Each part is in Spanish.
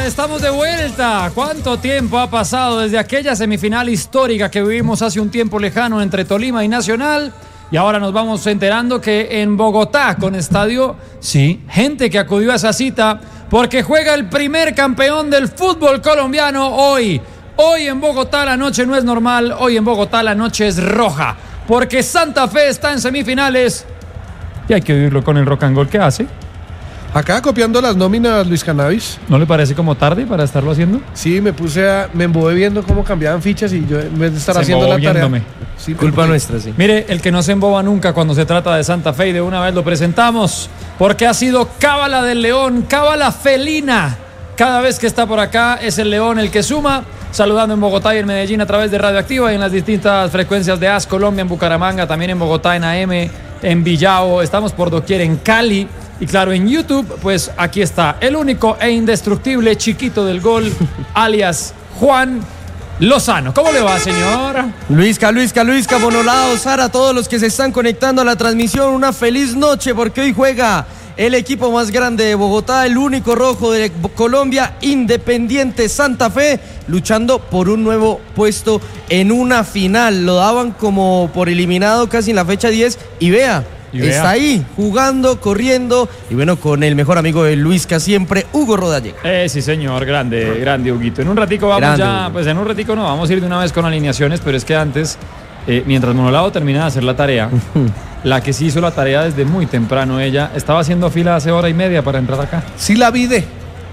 estamos de vuelta. ¿Cuánto tiempo ha pasado desde aquella semifinal histórica que vivimos hace un tiempo lejano entre Tolima y Nacional? Y ahora nos vamos enterando que en Bogotá, con estadio, sí, gente que acudió a esa cita porque juega el primer campeón del fútbol colombiano hoy. Hoy en Bogotá la noche no es normal, hoy en Bogotá la noche es roja, porque Santa Fe está en semifinales y hay que vivirlo con el rock and roll que hace. Acá copiando las nóminas, Luis Cannabis. ¿No le parece como tarde para estarlo haciendo? Sí, me embobé viendo cómo cambiaban fichas y yo en vez de estar haciendo la tarea. Sí, culpa nuestra, sí. Mire, el que no se emboba nunca cuando se trata de Santa Fe, y de una vez lo presentamos, porque ha sido cábala del león, cábala felina. Cada vez que está por acá es el león el que suma, saludando en Bogotá y en Medellín a través de Radioactiva y en las distintas frecuencias de AS Colombia, en Bucaramanga, también en Bogotá, en AM, en Villao, estamos por doquier en Cali. Y claro, en YouTube, pues aquí está el único e indestructible chiquito del gol, alias Juan Lozano. ¿Cómo le va, señor? Luisca, Monolao, Sara, todos los que se están conectando a la transmisión, una feliz noche porque hoy juega el equipo más grande de Bogotá, el único rojo de Colombia, Independiente Santa Fe, luchando por un nuevo puesto en una final. Lo daban como por eliminado casi en la fecha 10 y vea. Está ahí, jugando, corriendo, y bueno, con el mejor amigo de Luisca siempre, Hugo Rodallega. Sí, señor, grande, Huguito. En un ratico vamos grande, ya, Hugo. Pues en un ratico no, vamos a ir de una vez con alineaciones, pero es que antes, mientras Monolao termina de hacer la tarea, la que sí hizo la tarea desde muy temprano, ella estaba haciendo fila hace hora y media para entrar acá. Sí la vide.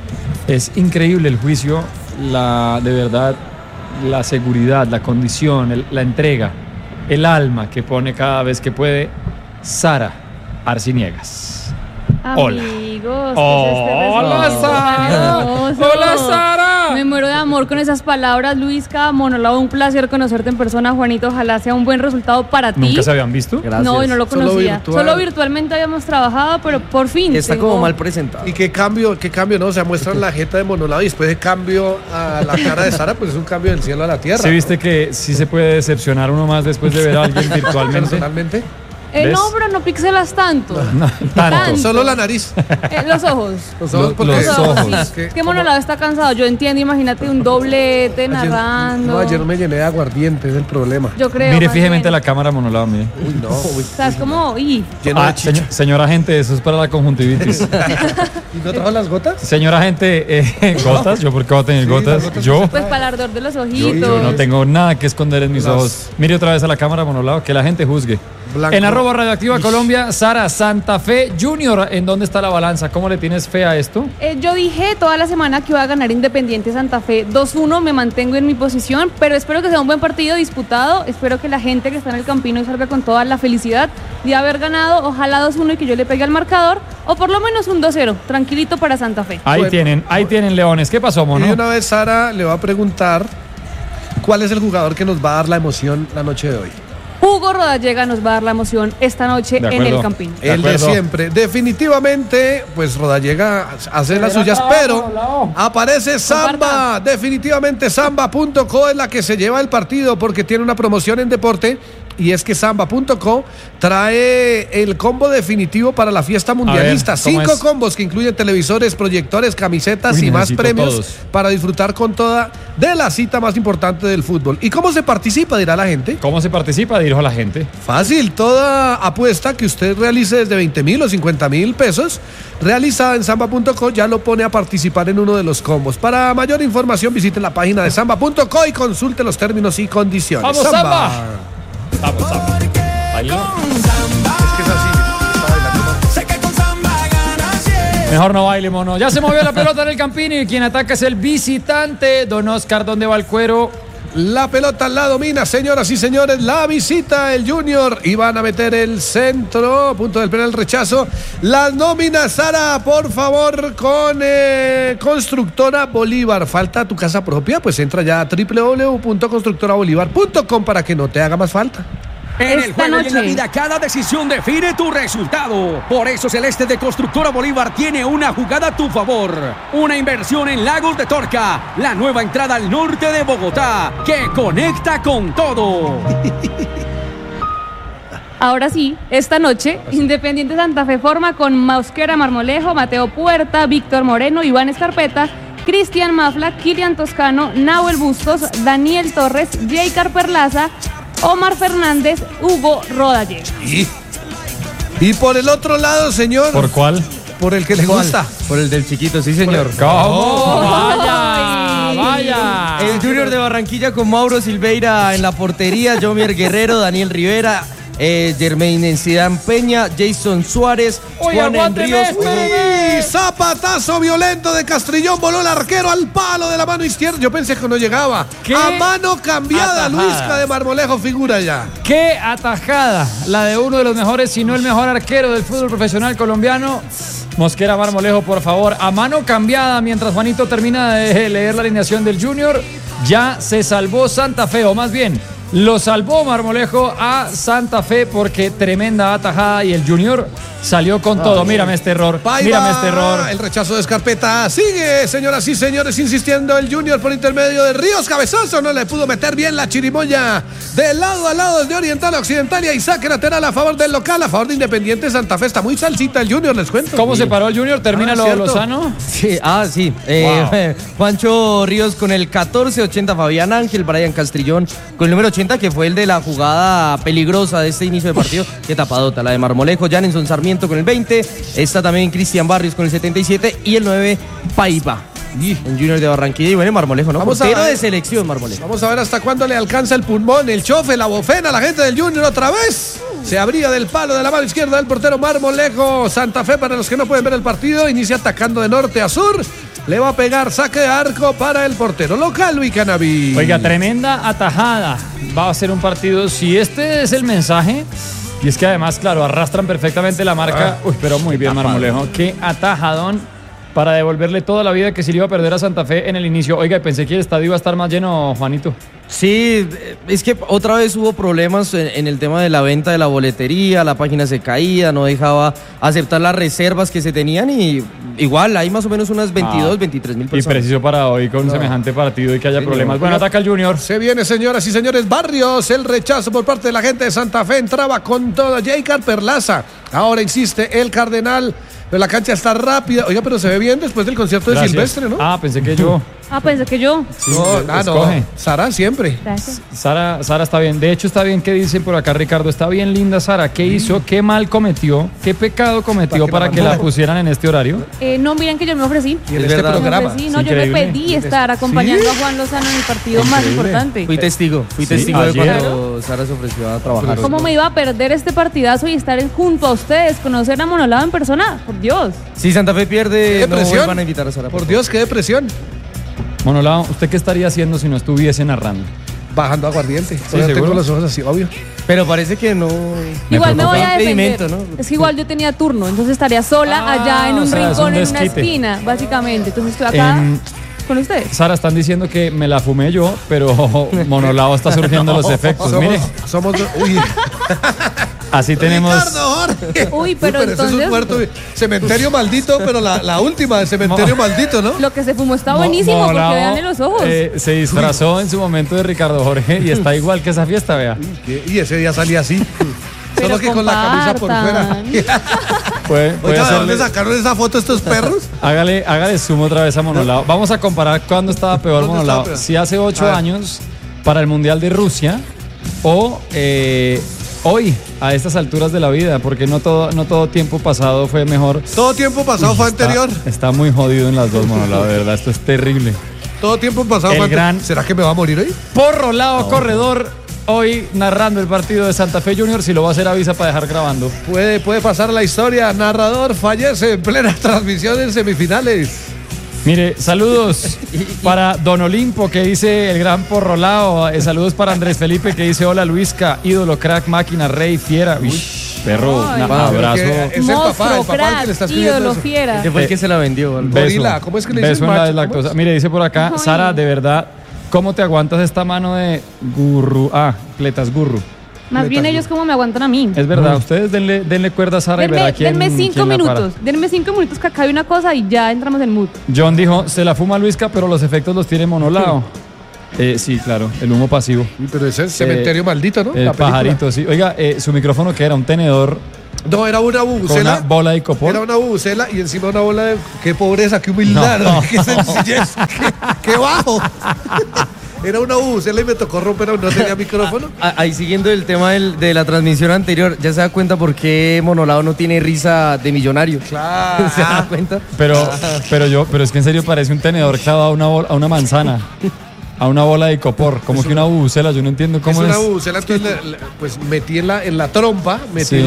Es increíble el juicio, de verdad, la seguridad, la condición, la entrega, el alma que pone cada vez que puede Sara Arciniegas. Amigos, hola Sara. Hola Sara. Me muero de amor con esas palabras, Luisca. Monolao, un placer conocerte en persona, Juanito. Ojalá sea un buen resultado para ti. ¿Nunca se habían visto? Gracias. No, y no lo conocía. Solo virtualmente habíamos trabajado, pero por fin. Está como mal presentado. Y qué cambio, ¿no? O sea, muestran la jeta de Monolao y después de cambio a la cara de Sara, pues es un cambio del cielo a la tierra. ¿Sí viste que sí se puede decepcionar uno más después de ver a alguien virtualmente? ¿Personalmente? No, pero no pixelas tanto. No, tanto. Solo la nariz. Los ojos. Los ojos. Sí. Es que Monolao está cansado. Yo entiendo, imagínate un doblete narrando. Ayer me llené de aguardiente, es el problema. Yo creo. Mire fijamente la cámara, Monolao, mire. Uy, no. O sea, es como. Lleno de chicha. Señora gente, eso es para la conjuntivitis. ¿Y no trajo las gotas? Señora gente, ¿gotas? ¿Yo por qué voy a tener gotas? ¿Yo? Pues para el ardor de los ojitos. Yo no tengo nada que esconder en mis ojos. Mire otra vez a la cámara, Monolao, que la gente juzgue. Blanco. En @Radioactiva Colombia, Sara, Santa Fe Junior, ¿en dónde está la balanza? ¿Cómo le tienes fe a esto? Yo dije toda la semana que iba a ganar Independiente Santa Fe 2-1, me mantengo en mi posición, pero espero que sea un buen partido disputado, espero que la gente que está en el Campino salga con toda la felicidad de haber ganado, ojalá 2-1 y que yo le pegue al marcador, o por lo menos un 2-0, tranquilito para Santa Fe. Ahí tienen leones. ¿Qué pasó, Mono? Y una vez Sara le va a preguntar cuál es el jugador que nos va a dar la emoción la noche de hoy. Hugo Rodallega nos va a dar la emoción esta noche en el Campín. El de siempre. Definitivamente, pues Rodallega hace las suyas, pero aparece Samba. Definitivamente Samba.co es la que se lleva el partido porque tiene una promoción en deporte. Y es que Samba.co trae el combo definitivo para la fiesta mundialista. 5 combos que incluyen televisores, proyectores, camisetas y más premios para disfrutar con toda de la cita más importante del fútbol. ¿Y cómo se participa? Dirá la gente. ¿Cómo se participa? Dijo la gente. Fácil, toda apuesta que usted realice desde 20,000 o 50,000 pesos, realizada en Samba.co, ya lo pone a participar en uno de los combos. Para mayor información visite la página de Samba.co y consulte los términos y condiciones. ¡Vamos, Samba! Vamos. Bailó. Es que es así. Mejor no baile, Mono. Ya se movió la pelota en el Campín y quien ataca es el visitante. Don Oscar, ¿dónde va el cuero? La pelota la domina, señoras y señores. La visita el Junior y van a meter el centro. Punto del penal, rechazo. Las nóminas, Sara, por favor, con Constructora Bolívar. ¿Falta tu casa propia? Pues entra ya a www.constructorabolívar.com para que no te haga más falta. En el juego y en la vida, cada decisión define tu resultado. Por eso Celeste de Constructora Bolívar tiene una jugada a tu favor. Una inversión en Lagos de Torca, la nueva entrada al norte de Bogotá, que conecta con todo. Ahora sí, esta noche, Independiente Santa Fe forma con Mosquera Marmolejo, Mateo Puerta, Víctor Moreno, Iván Escarpeta Cristian Mafla, Kilian Toscano, Nahuel Bustos, Daniel Torres, Jaycar Perlaza, Omar Fernández, Hugo Rodallega. Y por el otro lado, señor. ¿Por cuál? Por el que le gusta. Por el del chiquito, sí, señor. ¿Cómo? Vaya. El Junior de Barranquilla con Mauro Silveira en la portería, Jomier Guerrero, Daniel Rivera, Jermaine Zidane Peña, Jason Suárez, Juan Ríos. ¡Uy! Zapatazo violento de Castrillón, voló el arquero al palo de la mano izquierda. Yo pensé que no llegaba. ¿Qué? A mano cambiada, Atajada. Luisca de Marmolejo figura ya. Qué atajada, la de uno de los mejores, si no el mejor arquero del fútbol profesional colombiano. Mosquera Marmolejo, por favor, a mano cambiada, mientras Juanito termina de leer la alineación del Junior, ya se salvó Santa Fe, o más bien, lo salvó Marmolejo a Santa Fe porque tremenda atajada y el Junior salió con todo. Mírame este error, mírame este error. El rechazo de Escarpeta sigue, señoras y señores, insistiendo el Junior por intermedio de Ríos. Cabezazo, no le pudo meter bien la chirimoya de lado a lado, desde oriental a occidental, y saque lateral a favor del local, a favor de Independiente Santa Fe. Está muy salsita el Junior, les cuento. ¿Cómo se paró el Junior? ¿Termina lo ¿cierto? Lozano? Sí, sí. Wow. Juancho Ríos con el 14-80, Fabián Ángel, Brian Castrillón con el número 80, que fue el de la jugada peligrosa de este inicio de partido. Qué tapadota, la de Marmolejo. Janenson Sarmiento con el 20, está también Cristian Barrios con el 77 y el 9, Paiva. En Junior de Barranquilla. Y bueno, Marmolejo, ¿no? Vamos Portero a ver. de selección, Marmolejo. Vamos a ver hasta cuándo le alcanza el pulmón, el chofe, la bofena, la gente del Junior otra vez. Se abría del palo de la mano izquierda del portero Marmolejo. Santa Fe, para los que no pueden ver el partido, inicia atacando de norte a sur. Le va a pegar saque de arco para el portero local, Luis Canaví. Oiga, tremenda atajada. Va a ser un partido, si este es el mensaje, y es que además, claro, arrastran perfectamente la marca. Uy, pero muy bien, Marmolejo. Qué atajadón para devolverle toda la vida que se le iba a perder a Santa Fe en el inicio. Oiga, pensé que el estadio iba a estar más lleno, Juanito. Sí, es que otra vez hubo problemas en el tema de la venta de la boletería, la página se caía, no dejaba aceptar las reservas que se tenían y igual hay más o menos unas 22, 23 mil Y personas. preciso para hoy con semejante partido y que haya problemas. Bueno, ataca el Junior. Se viene, señoras y señores, Barrios. El rechazo por parte de la gente de Santa Fe. Entraba con todo Jaycar Perlaza. Ahora insiste el Cardenal. Pero la cancha está rápida. Oiga, pero se ve bien después del concierto de Gracias. Silvestre, ¿no? Ah, pensé que yo. Pensé que yo. Sí, no. escoge. Sara siempre. Gracias. Sara está bien. De hecho, está bien que dicen por acá, Ricardo. Está bien linda Sara. ¿Qué hizo? ¿Qué mal cometió? ¿Qué pecado cometió para que la pusieran en este horario? No, miren que yo me ofrecí. Y en Es este verdad. programa. Sí, no, yo le Increíble. pedí estar acompañando a Juan Lozano en el partido más importante. Fui testigo Sí, de ayer. cuando Sara se ofreció a trabajar. ¿Cómo me iba a perder este partidazo y estar junto a ustedes, conocer a Monolado en persona? Por Dios. Si Santa Fe pierde, Qué no depresión. van a invitar a Sara. Por Dios, qué depresión. Monolao, ¿usted qué estaría haciendo si no estuviese narrando? Bajando aguardiente. Sí, Tengo ¿seguro? los ojos así, obvio. Pero parece que no. Igual me voy preocupa. a defender. Impedimento, ¿no? Es que igual yo tenía turno, entonces estaría sola allá en un o sea, es rincón, un en una desquite. esquina, básicamente. Entonces estoy acá con ustedes. Sara, están diciendo que me la fumé yo, pero Monolao está surgiendo los efectos. Mire, Uy, así tenemos. Ricardo Jorge. Uy, pero ese es un entonces- puerto, cementerio maldito, pero la última de cementerio maldito, ¿no? Lo que se fumó está buenísimo, porque Monolao, veanle los ojos. se disfrazó en su momento de Ricardo Jorge y está igual que esa fiesta, vea. Y ese día salía así. Pero Solo que con la camisa por fuera. compartan. Puede Oiga, ¿de hacerle- dónde sacaron esa foto estos perros? Hágale zoom otra vez a Monolao. Vamos a comparar cuándo estaba peor ¿Dónde Monolao. estaba peor? Si hace 8 A ver. años para el Mundial de Rusia o hoy a estas alturas de la vida, porque no todo tiempo pasado fue mejor. Todo tiempo pasado fue anterior. Está muy jodido en las dos, Monolao, de verdad. Esto es terrible. Todo tiempo pasado El fue anterior. gran- ¿Será que me va a morir hoy? Porro Lao Corredor. Hoy narrando el partido de Santa Fe Junior. Si lo va a hacer, avisa para dejar grabando. Puede pasar la historia. Narrador fallece en plena transmisión en semifinales. Mire, saludos para Don Olimpo, que dice el gran Porrolao. Saludos para Andrés Felipe, que dice hola Luisca, ídolo, crack, máquina, rey, fiera. Uy, perro, Ay. un abrazo. Es el papá Monstruo, el que le crack, está escribiendo ídolo, eso. fiera. Ese fue el que se la vendió. algo. Beso. Gorila, ¿cómo es que le Beso dicen en la macho? deslactosa. ¿Cómo es? Mire, dice por acá, Ay. Sara, de verdad, ¿cómo te aguantas esta mano de gurru? Cletas gurru. Más bien ellos como me aguantan a mí. Es verdad, ustedes denle cuerda a Sara y verá quién. Denme 5 quién la para. minutos. Denme 5 minutos que acá hay una cosa y ya entramos en mood. John dijo, se la fuma Luisca, pero los efectos los tiene Monolao. Sí, claro, el humo pasivo. Sí, pero ese es cementerio maldito, ¿no? El La película. pajarito, sí. Oiga, su micrófono que era un tenedor No, era una con una bubucela. bola de icopor. Era una bubucela y encima una bola de... ¡Qué pobreza, qué humildad! No. ¡Qué sencillez! ¡Qué bajo! Era una bubucela y me tocó romper, no tenía micrófono. Ahí siguiendo el tema de la transmisión anterior, ¿ya se da cuenta por qué Monolao no tiene risa de millonario? Claro. ¿Se da cuenta? Pero es que en serio parece un tenedor clavado a una manzana. A una bola de icopor, como que una bubucela, yo no entiendo cómo Es es. una bubucela, entonces pues metí en la trompa, Sí.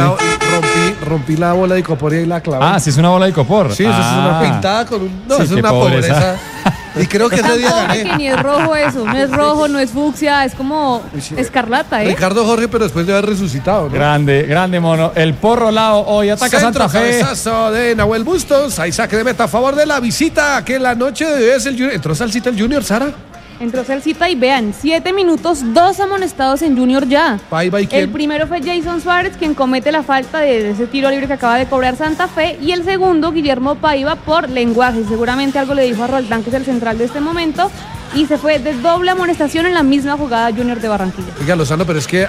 rompí la bola de icopor y ahí la clavé. Ah, sí es una bola de icopor. Sí, eso es una pintada con un... No, Sí, eso es qué una pobreza. pobreza. Y creo que ese Tan día pobre que gané. ni es rojo eso, no es rojo, no es fucsia, es como escarlata, ¿eh? Ricardo Jorge, pero después de haber resucitado, ¿no? Grande, mono. El porro Lao hoy ataca Centro, Santa Fe. cabezazo de Nahuel Bustos. Ahí saque de meta a favor de la visita que en la noche de hoy es el Junior. ¿Entró Salsita el Junior, Sara? Entró Celcita y vean, 7 minutos, 2 amonestados en Junior ya. Paiva y quién. El primero fue Jason Suárez, quien comete la falta de ese tiro libre que acaba de cobrar Santa Fe. Y el segundo, Guillermo Paiva, por lenguaje. Seguramente algo le dijo a Roldán, que es el central de este momento. Y se fue de doble amonestación en la misma jugada Junior de Barranquilla. Oiga, Lozano, pero es que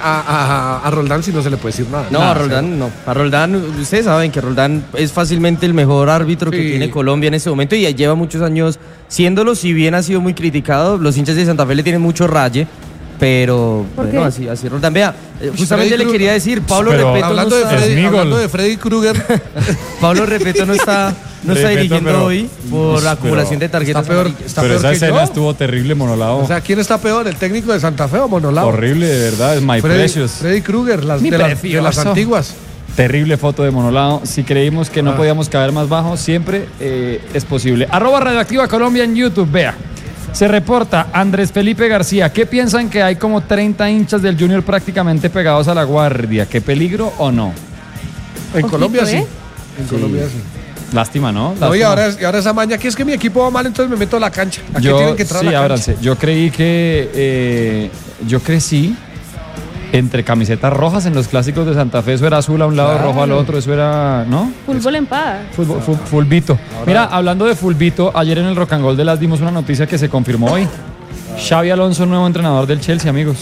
a Roldán sí no se le puede decir nada. No, a Roldán no. A Roldán, ustedes saben que Roldán es fácilmente el mejor árbitro que Sí. tiene Colombia en este momento y lleva muchos años siéndolo, si bien ha sido muy criticado. Los hinchas de Santa Fe le tienen mucho raye, pero ¿Por bueno, qué? así Roldán. Vea, justamente Freddy le quería decir, Pablo Pero- Repeto Hablando no de está, Freddy Krueger, Pablo Repeto no está Repeto, dirigiendo pero- hoy por pero- acumulación de tarjetas. está peor, amarillas. está Pero peor esa que escena yo. estuvo terrible, Monolao. O sea, ¿quién está peor, el técnico de Santa Fe o Monolao? Horrible, de verdad. Es My Precious. Freddy Krueger, Mi de las precioso. antiguas. Terrible foto de Monolao. Si creímos que no podíamos caer más bajo, siempre es posible. @Radioactiva Colombia en YouTube, vea. Se reporta Andrés Felipe García. ¿Qué piensan que hay como 30 hinchas del Junior prácticamente pegados a la guardia? ¿Qué peligro o no? En Ojito, Colombia sí. ¿eh? En Colombia sí. Lástima, ¿no? No, y Lástima. ahora esa maña, que es que mi equipo va mal, entonces me meto a la cancha. Aquí Yo, tienen que entrar sí, a la cancha. ábranse. Yo creí que yo crecí entre camisetas rojas en los clásicos de Santa Fe. Eso era azul a un lado, rojo al otro. Eso era, ¿no? Fútbol en paz. Fulbito. Mira, hablando de Fulbito, ayer en el Rock and Roll de las dimos una noticia que se confirmó hoy. Xavi Alonso, nuevo entrenador del Chelsea, amigos.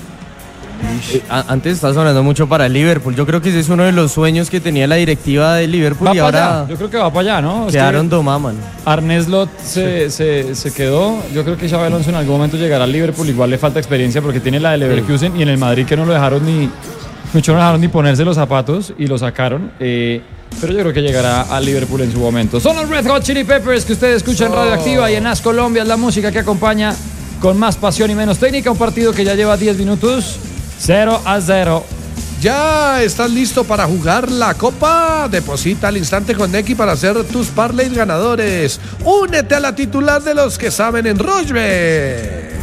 Antes estás hablando mucho para el Liverpool. Yo creo que ese es uno de los sueños que tenía la directiva de Liverpool Va y para ahora allá. Yo creo que va para allá, ¿no? Es que quedaron domaman. Arne Slot se quedó. Yo creo que Xabi Alonso en algún momento llegará al Liverpool. Igual le falta experiencia porque tiene la de Leverkusen y en el Madrid que no lo dejaron ni ponerse los zapatos y lo sacaron. Pero yo creo que llegará al Liverpool en su momento. Son los Red Hot Chili Peppers que ustedes escuchan en Radioactiva y en As Colombia. Es la música que acompaña con más pasión y menos técnica. Un partido que ya lleva 10 minutos. 0-0. ¿Ya estás listo para jugar la Copa? Deposita al instante con Nequi para hacer tus parlays ganadores. Únete a la titular de los que saben en Rochbet.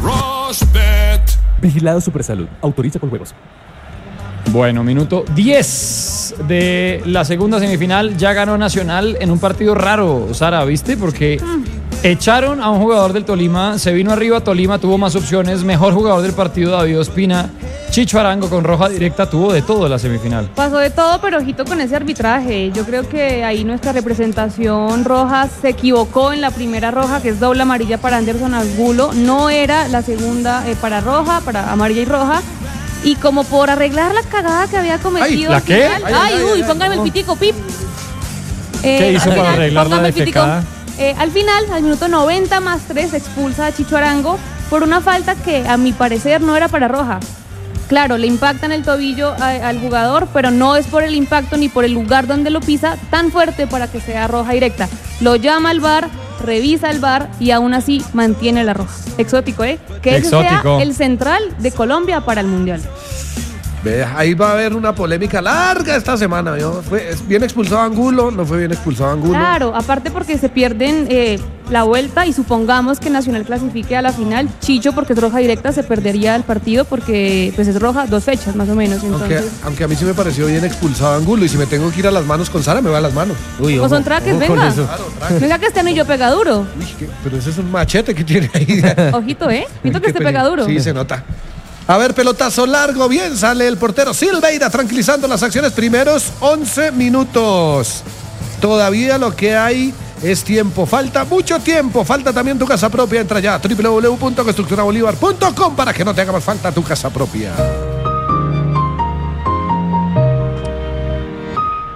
Vigilado Supersalud. Autoriza con juegos. Bueno, minuto 10 de la segunda semifinal. Ya ganó Nacional en un partido raro, Sara, ¿viste? Porque echaron a un jugador del Tolima, se vino arriba Tolima, tuvo más opciones. Mejor jugador del partido, David Ospina. Chicho Arango con roja directa tuvo de todo en la semifinal. Pasó de todo, pero ojito con ese arbitraje. Yo creo que ahí nuestra representación roja se equivocó en la primera roja, que es doble amarilla para Anderson Angulo. No era la segunda para roja, para amarilla y roja. Y como por arreglar la cagada que había cometido. ¿la al qué? final- Uy, póngame el pitico, pip. ¿Qué hizo al para final, arreglar la póngame el pitico. defecada? Al final, al minuto 90 más 3, expulsa a Chicho Arango por una falta que a mi parecer no era para roja. Claro, le impacta en el tobillo al jugador, pero no es por el impacto ni por el lugar donde lo pisa tan fuerte para que sea roja directa. Lo llama al VAR, revisa el VAR y aún así mantiene la roja. Exótico, ¿eh? Que ese Exótico. sea el central de Colombia para el Mundial. Ve, ahí va a haber una polémica larga esta semana. ¿Vio? ¿Fue bien expulsado Angulo? ¿No fue bien expulsado Angulo? Claro, aparte porque se pierden la vuelta y supongamos que Nacional clasifique a la final, Chicho, porque es roja directa, se perdería el partido porque pues es roja 2 fechas más o menos. Entonces, Aunque a mí sí me pareció bien expulsado Angulo. Y si me tengo que ir a las manos con Sara, me va a las manos. Uy, ¿cómo son traques? ojo con Venga. eso. Venga que este anillo pega duro. Uy, pero ese es un machete que tiene ahí. Ojito, ¿eh? Siento que Qué este peli- pega duro. Sí, se nota. A ver, pelotazo largo, bien sale el portero Silveira tranquilizando las acciones, primeros 11 minutos. Todavía lo que hay es tiempo, falta mucho tiempo, falta también tu casa propia, entra ya a www.constructorabolívar.com para que no te haga más falta tu casa propia.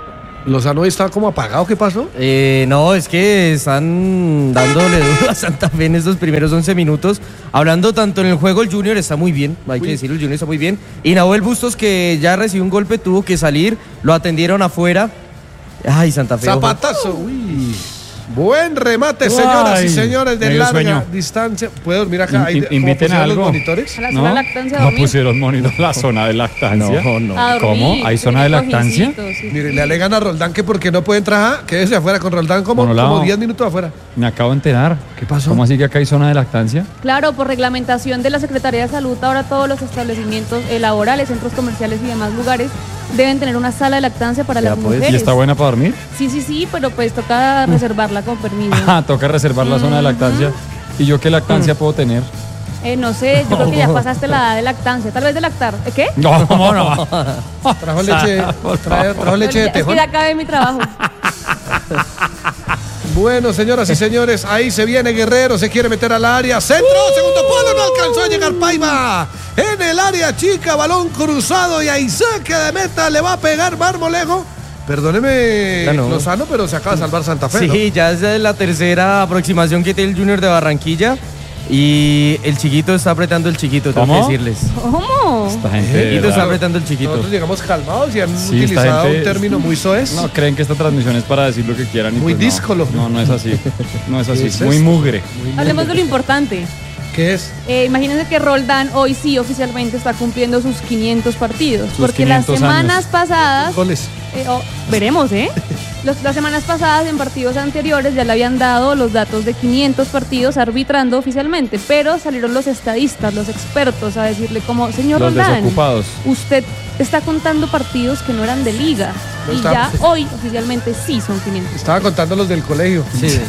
Lozano está como apagado, ¿qué pasó? No, es que están dándole duro a Santa Fe en estos primeros 11 minutos. Hablando tanto en el juego, el Junior está muy bien, hay que decirlo, el Junior está muy bien. Y Nahuel Bustos, que ya recibió un golpe, tuvo que salir, lo atendieron afuera. Ay, Santa Fe. Zapatazo, uy. Buen remate, señoras y señores, de larga distancia. ¿Puedo dormir acá? Inviten a algo. Los monitores? A la zona de lactancia. No pusieron monitor la zona de lactancia. No. ¿Cómo? ¿Hay zona de lactancia? Sí. Mire, le alegan a Roldán que porque no puede entrar, quédese afuera con Roldán como 10 minutos afuera. Me acabo de enterar. ¿Qué pasó? ¿Cómo así que acá hay zona de lactancia? Claro, por reglamentación de la Secretaría de Salud, ahora todos los establecimientos laborales, centros comerciales y demás lugares deben tener una sala de lactancia para las mujeres. ¿Y está buena para dormir? Sí, pero pues toca reservarla con permiso. Toca reservar la zona de lactancia. ¿Y yo qué lactancia puedo tener? No sé, yo creo que ya pasaste la edad de lactancia, tal vez de lactar. ¿Qué? No. Trajo leche, trajo leche de Es que tejón. ya acabé mi trabajo. Bueno, señoras y señores, ahí se viene Guerrero, se quiere meter al área. Centro, segundo palo, no alcanzó a llegar Paiva. En el área chica, balón cruzado y ahí saque de meta, le va a pegar Marmolejo. Perdóneme, Lozano, pero se acaba de salvar Santa Fe. Sí, ya es la tercera aproximación que tiene el Junior de Barranquilla. Y el chiquito está apretando el chiquito, tengo que decirles. ¿Cómo? Esta gente. El chiquito está apretando el chiquito. Nosotros llegamos calmados y han utilizado un término muy soez. No, creen que esta transmisión es para decir lo que quieran. Y muy pues díscolo. No es así. No es así. ¿Qué es muy esto? mugre. Hablemos de lo importante. ¿Qué es? Imagínense que Roldán hoy sí oficialmente está cumpliendo sus 500 partidos. Porque 500 las semanas años. pasadas... Goles. Veremos, ¿eh? Las semanas pasadas en partidos anteriores ya le habían dado los datos de 500 partidos arbitrando oficialmente, pero salieron los estadistas, los expertos a decirle como, señor Los Roldán, desocupados. usted está contando partidos que no eran de liga No y está. ya hoy oficialmente sí son 500. Estaba contando los del colegio. Sí.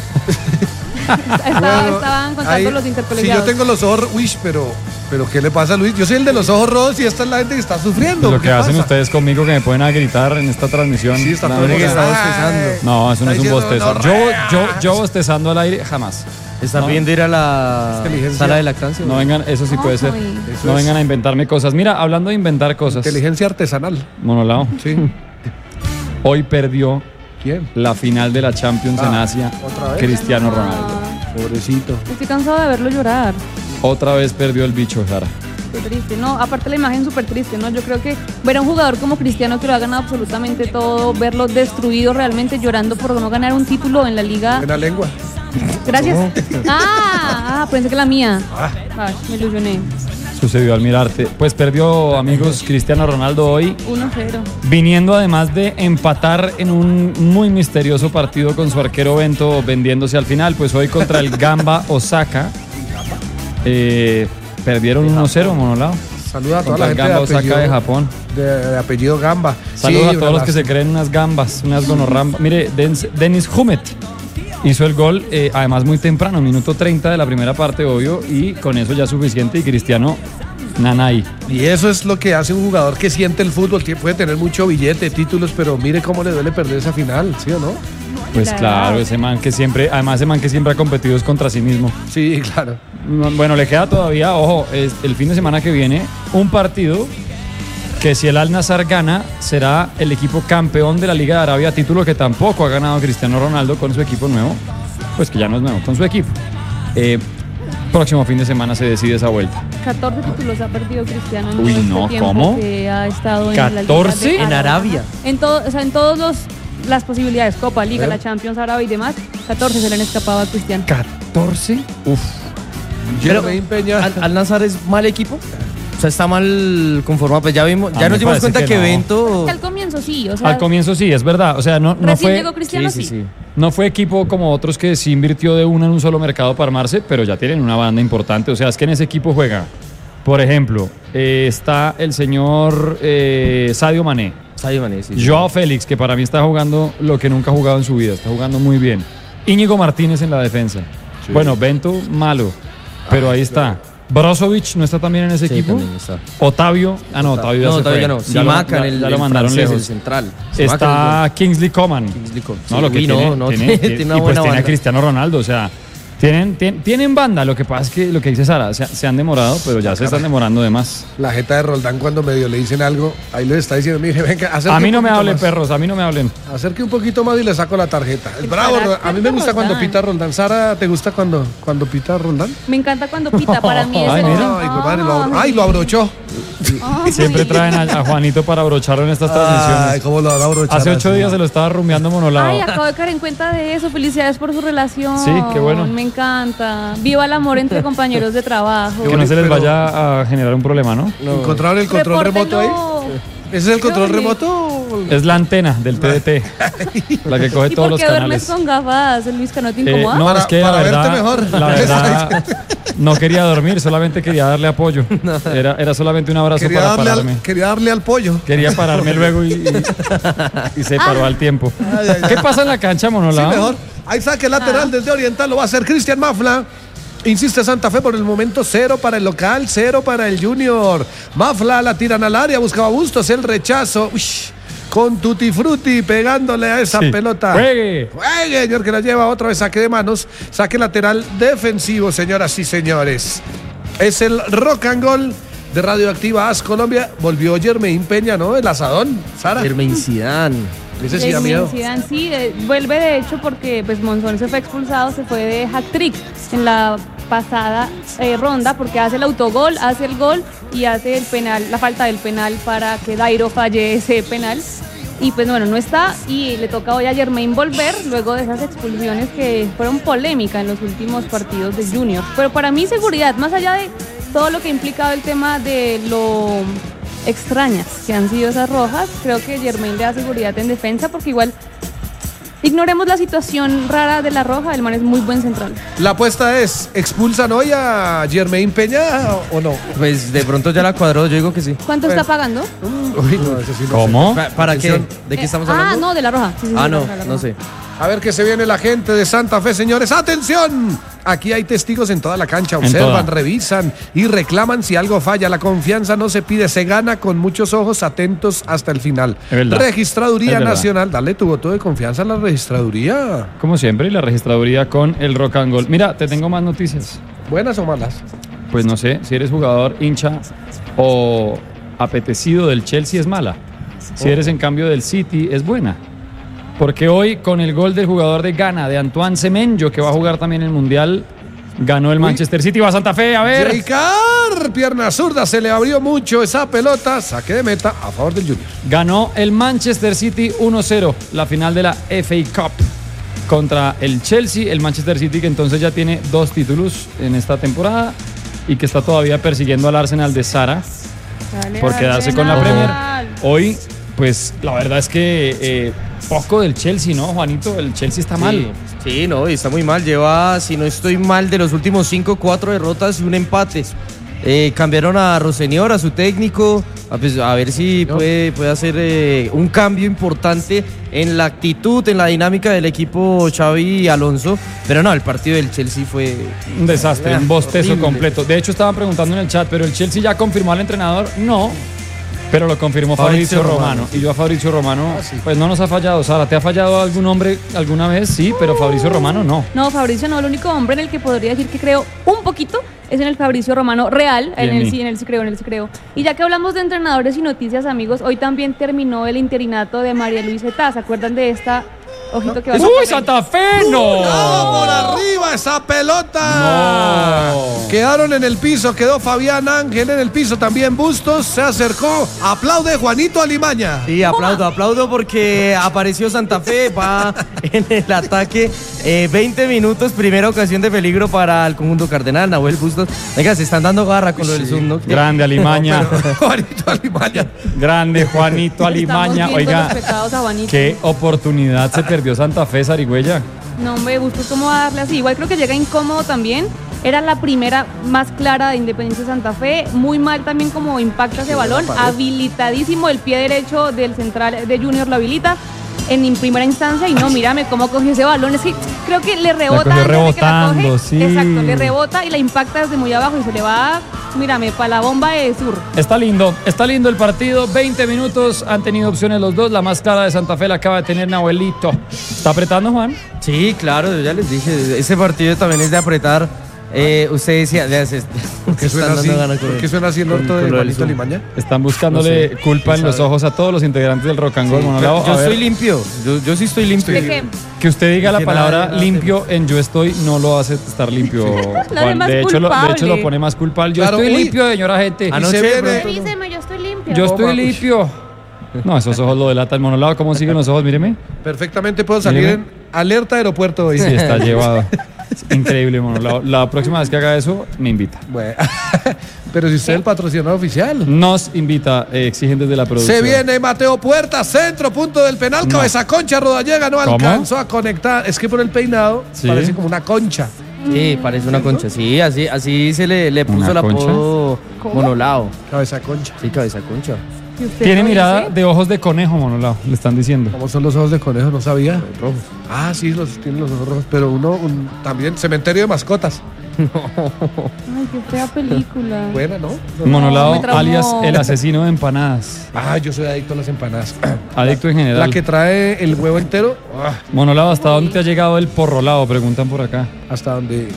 Estaban contando ahí, los sí, intercolegiados. yo tengo los ojos, pero ¿qué le pasa a Luis? Yo soy el de los ojos rojos y esta es la gente que está sufriendo. Lo que ¿Qué hacen pasa? ustedes conmigo que me pueden a gritar en esta transmisión. Sí, está La todo verdad que bostezando. No, eso no es un Está bostezo. diciendo, Yo bostezando al aire, jamás. Está No. pidiendo ir a la Inteligencia. sala de lactancia. No vengan, eso sí puede ser. Ay. No vengan a inventarme cosas. Mira, hablando de inventar cosas. Inteligencia artesanal. Monolao, Sí. hoy perdió ¿Quién? la final de la Champions en Asia. ¿otra vez? Cristiano Ronaldo. Pobrecito. Estoy cansado de verlo llorar. Otra vez perdió el bicho, Jara. Qué triste, no, aparte la imagen súper triste, ¿no? Yo creo que ver a un jugador como Cristiano que lo ha ganado absolutamente todo, verlo destruido realmente llorando por no ganar un título en la liga. Buena lengua. Gracias. Pensé que la mía. Ay, me ilusioné. Sucedió al mirarte. Pues perdió, amigos, Cristiano Ronaldo hoy, 1-0. viniendo además de empatar en un muy misterioso partido con su arquero Bento, vendiéndose al final. Pues hoy contra el Gamba Osaka perdieron 1-0, Monolao. Saluda a toda Contra la el gente Gamba de Osaka apellido, de Japón. de apellido Gamba. Saludos Sí, a todos los que se lástima. creen unas gambas, unas gonorrambas. Mire, Denis Humet hizo el gol, además muy temprano, minuto 30 de la primera parte, obvio, y con eso ya es suficiente. Y Cristiano, nanay. Y eso es lo que hace un jugador que siente el fútbol, que puede tener mucho billete, títulos, pero mire cómo le duele perder esa final, ¿sí o no? Pues claro, ese man que siempre ha competido es contra sí mismo. Sí, claro. Bueno, le queda todavía, ojo, el fin de semana que viene, un partido que si el Al-Nassr gana, será el equipo campeón de la Liga de Arabia, título que tampoco ha ganado Cristiano Ronaldo con su equipo nuevo, pues que ya no es nuevo, con su equipo. Próximo fin de semana se decide esa vuelta. 14 títulos ha perdido Cristiano en Uy, todo no, este tiempo ¿cómo? que ha estado en la Liga 14 de en Arabia. En todos las posibilidades, Copa, Liga, la Champions Árabe y demás, 14 se le han escapado a Cristiano. 14. Uf. Pero Jermaine Peña. ¿Al-Nassr es mal equipo? O sea, está mal conformado. Pues ya vimos, A ya mí nos me dimos parece cuenta que que no. Bento. Al comienzo sí, o sea, Al comienzo sí, es verdad. O sea, no recién fue. llegó Cristiano sí. No fue equipo como otros que sí invirtió de una en un solo mercado para armarse, pero ya tienen una banda importante. O sea, es que en ese equipo juega, por ejemplo, está el señor Sadio Mané, Sadio Mané, sí. Joao Félix, que para mí está jugando lo que nunca ha jugado en su vida, está jugando muy bien. Íñigo Martínez en la defensa. Bueno, Bento, malo, pero ahí está. Brozovic no está también en ese equipo. También está. Otavio, Otavio ya No, se todavía fue. no. Ya lo- Simaca, ya lo mandaron francés, el lejos. central. Está Kingsley Coman. Kingsley Coman. No, Sí, lo que uy, tiene, no, tiene tiene una y pues buena tiene a banda. Cristiano Ronaldo, o sea, Tienen banda, lo que pasa es que lo que dice Sara, se han demorado, pero ya se están demorando de más. La jeta de Roldán cuando medio le dicen algo, ahí les está diciendo, mire, venga, a mí no me hablen, perros, a mí no me hablen. Acerque un poquito más y le saco la tarjeta. El bravo, a mí me gusta cuando pita Roldán. Sara, ¿te gusta cuando pita Roldán? Me encanta cuando pita, para mí es lo abrochó. Siempre traen a Juanito para abrocharlo en estas transmisiones. Ay, ¿cómo lo van a abrochar? Hace 8 días se lo estaba rumbeando Monolao. Ay, acabo de caer en cuenta de eso. Felicidades por su relación. Sí, qué bueno. Me encanta. Viva el amor entre compañeros de trabajo. Que no se les vaya a generar un problema, ¿no? ¿Encontraron el control remoto ahí? ¿Ese es el control remoto? Es la antena del TDT, la que coge todos los canales. ¿Y por qué duermes con gafas, Luis? ¿Que no te incomoda? No, es que para verte mejor. La verdad, no quería dormir, solamente quería darle apoyo. Era solamente un abrazo para pararme. Quería darle al pollo. Quería pararme luego y se paró al tiempo. ¿Qué pasa en la cancha, Monolao? Sí, mejor. Ahí saque lateral desde Oriental, lo va a hacer Cristian Mafla. Insiste Santa Fe por el momento, 0 para el local, 0 para el Junior. Mafla la tiran al área, buscaba Bustos, el rechazo. Con Tutti Frutti pegándole a esa pelota. Juegue, señor, que la lleva otra vez, saque de manos, saque lateral defensivo, señoras y señores. Es el rock and roll de Radioactiva AS Colombia. Volvió Jermaine Peña, ¿no? El asadón, Sara. Jermaine Zidane. Ese sí da miedo. Zidane, sí, vuelve de hecho porque pues Monzón se fue expulsado, se fue de hat-trick en la pasada ronda porque hace el autogol, hace el gol y hace el penal, la falta del penal para que Dairo falle ese penal. Y pues bueno, no está y le toca hoy a Jermaine volver luego de esas expulsiones que fueron polémicas en los últimos partidos de Junior. Pero para mí seguridad, más allá de todo lo que ha implicado el tema de lo extrañas que han sido esas rojas, creo que Jermaine le da seguridad en defensa porque igual ignoremos la situación rara de la roja, el man es muy buen central. La apuesta es, ¿expulsan hoy a Jermaine Peña o no? Pues de pronto ya la cuadró, yo digo que sí. ¿Cuánto está pagando? ¿Cómo? ¿Para qué? ¿De qué estamos hablando? No, de la roja. Sí, no sé. A ver qué se viene la gente de Santa Fe, señores. ¡Atención! Aquí hay testigos en toda la cancha. Observan, revisan y reclaman si algo falla. La confianza no se pide, se gana con muchos ojos atentos hasta el final. Registraduría Nacional. Dale tu voto de confianza a la registraduría. Como siempre, y la registraduría con el rock and roll. Mira, te tengo más noticias. ¿Buenas o malas? Pues no sé, si eres jugador, hincha o apetecido del Chelsea es mala. Si eres en cambio del City es buena. Porque hoy con el gol del jugador de Ghana, de Antoine Semenyo, que va a jugar también el Mundial, ganó el Manchester City. Va a Santa Fe, a ver. Ricard, pierna zurda, se le abrió mucho esa pelota. Saque de meta a favor del Junior. Ganó el Manchester City 1-0, la final de la FA Cup contra el Chelsea. El Manchester City que entonces ya tiene 2 títulos en esta temporada y que está todavía persiguiendo al Arsenal de Sara por quedarse con la Premier. Hoy, pues la verdad es que poco del Chelsea, ¿no, Juanito? El Chelsea está mal. Sí, no, está muy mal. Lleva, si no estoy mal, de los últimos 5, 4 derrotas y un empate. Cambiaron a Rossenior, a su técnico, a ver si puede hacer un cambio importante en la actitud, en la dinámica del equipo Xavi Alonso. Pero no, el partido del Chelsea fue un desastre, un bostezo horrible. completo. De hecho, estaban preguntando en el chat, ¿pero el Chelsea ya confirmó al entrenador? No. Pero lo confirmó Fabrizio Romano. Y yo a Fabrizio Romano, pues no nos ha fallado. Sara, ¿te ha fallado algún hombre alguna vez? Sí, pero Fabrizio Romano no. No, Fabrizio no. El único hombre en el que podría decir que creo un poquito es en el Fabrizio Romano real. En él sí creo. Y ya que hablamos de entrenadores y noticias, amigos, hoy también terminó el interinato de María Luisa Etá. ¿Se acuerdan de esta? Ojito que va. ¡Uy, Santa Fe! ¡No! ¡No! ¡Por arriba esa pelota! No. Quedaron en el piso, quedó Fabián Ángel en el piso, también Bustos, se acercó, aplaude Juanito Alimaña. Sí, aplaudo porque apareció Santa Fe, va en el ataque, 20 minutos, primera ocasión de peligro para el conjunto cardenal, Nahuel Bustos. Venga, se están dando garra con lo del Zoom, ¿no? Grande Alimaña. Juanito Alimaña. Grande Juanito Alimaña. Oiga, qué oportunidad se perdió Santa Fe, Zarigüeya. No, me gustó cómo darle así. Igual creo que llega incómodo también. Era la primera más clara de Independiente Santa Fe. Muy mal también como impacta ese balón. Habilitadísimo el pie derecho del central de Junior, lo habilita en primera instancia. Y no, mírame cómo cogió ese balón. Es que Creo que le rebota cogió antes de que la rebotando, coge. sí. Exacto, le rebota y la impacta desde muy abajo y se le va, mírame, para la bomba de sur. Está lindo el partido. 20 minutos, han tenido opciones los dos. La más clara de Santa Fe la acaba de tener Nahuelito. ¿Está apretando, Juan? Sí, claro, yo ya les dije, ese partido también es de apretar. Usted decía, ¿Por qué suena así el orto de Juanito Limaña? Están buscándole culpa en los ojos a todos los integrantes del Rock and Roll. Monolao. Yo estoy limpio, yo sí estoy limpio. ¿De qué? Que usted diga la Que palabra nada, limpio en yo estoy no lo hace estar limpio, Lo Juan. hace más De hecho culpable. lo pone más culpable. Yo Claro, estoy uy. limpio, señora gente. Anoche se viene- de pronto- Revíseme, yo estoy limpio. Yo estoy limpio. No, esos ojos lo delatan. Monolao, ¿cómo siguen los ojos? Míreme. Perfectamente puedo salir Mire. en alerta aeropuerto hoy. Sí, está llevado. Es increíble, Monolao. La próxima vez que haga eso, me invita. Bueno, pero si usted es el patrocinador oficial. Nos invita, exigen desde la producción. Se viene Mateo Puerta, centro, punto del penal, No. cabeza concha, Rodallega no ¿Cómo? alcanzó a conectar. Es que por el peinado Sí. parece como una concha. Sí, parece una concha, sí, así se le puso ¿Una el apodo ¿Cómo? Monolao. Cabeza concha. Sí, cabeza concha. ¿Y usted Tiene lo mirada dice? de ojos de conejo, Monolao, le están diciendo. ¿Cómo son los ojos de conejo? No sabía. Rojos. Ah, sí, tienen los ojos rojos. Pero también cementerio de mascotas. Ay, qué fea película. Buena, ¿no? Monolao, me traumó. alias el asesino de empanadas. Ah, yo soy adicto a las empanadas. Adicto en general. La que trae el huevo entero, Monolao, ¿hasta dónde te ha llegado el porrolao? Preguntan por acá. hasta donde.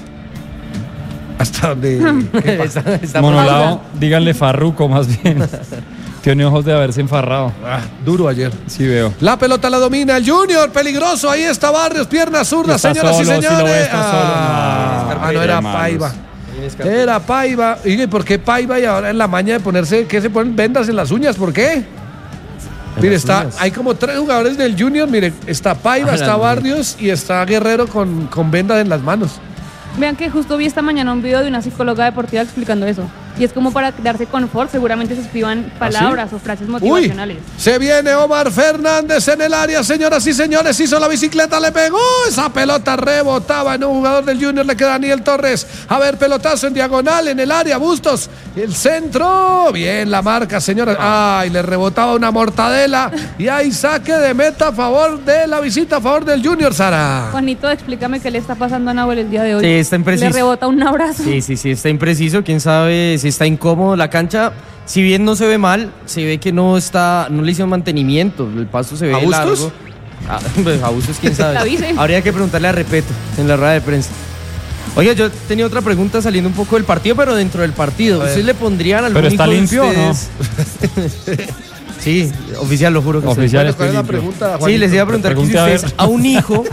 Hasta donde. ¿qué pasa? Está Monolao, díganle farruco más bien. Tiene ojos de haberse enfarrado. Duro ayer. Sí veo. La pelota la domina el Junior, peligroso. Ahí está Barrios, pierna zurda, Está señoras y solo, si lo señores. ve, está solo. No era Hermanos. Paiva. Era Paiva. ¿Y por qué Paiva y ahora en la maña de ponerse, qué se ponen vendas en las uñas? ¿Por qué? Mire, hay como 3 jugadores del Junior. Mire, está Paiva, está Barrios y está Guerrero con vendas en las manos. Vean que justo vi esta mañana un video de una psicóloga darse explicando eso. Y es como para darse confort, seguramente se escriban palabras o frases motivacionales. Se viene Omar Fernández en el área, señoras y señores, hizo la bicicleta, le pegó, esa pelota rebotaba en un jugador del Junior, le queda Daniel Torres, a ver, pelotazo en diagonal, en el área, Bustos, el centro, bien la marca, señoras, ay, le rebotaba una mortadela, y hay saque de meta a favor de la visita, a favor del Junior, Sara. Juanito, explícame qué le está pasando a Nahuel el día de hoy. Sí, está impreciso. Le rebota un abrazo. Sí, está impreciso. Quién sabe si está incómodo la cancha. Si bien no se ve mal, se ve que no le hicieron mantenimiento. El paso se ve ¿A Bustos? largo. Pues, a Bustos, quién sabe. La avise. Habría que preguntarle a Repeto en la rueda de prensa. Oiga, yo tenía otra pregunta saliendo un poco del partido, pero dentro del partido. ¿Ustedes le pondrían algún ¿Pero está hijo de limpio o no? ustedes? Sí, oficial, lo juro que Oficial. sí. ¿Cuál es la limpio. pregunta, Sí, Juanito? les iba a preguntar que si Pregunte a ver. ustedes a un hijo